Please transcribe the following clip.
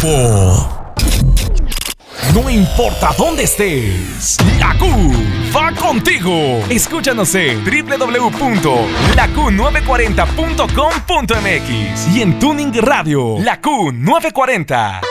tiempo. No importa dónde estés, la Q va contigo. Escúchanos en www.laQ940.com.mx y en Tuning Radio, la Q940.